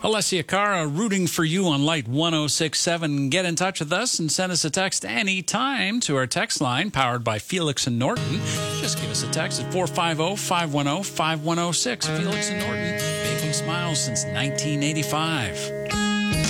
Alessia Cara rooting for you on Light 106.7. Get in touch with us and send us a text anytime to our text line powered by Felix and Norton. Just give us a text at 450-510-5106. Felix and Norton, making smiles since 1985.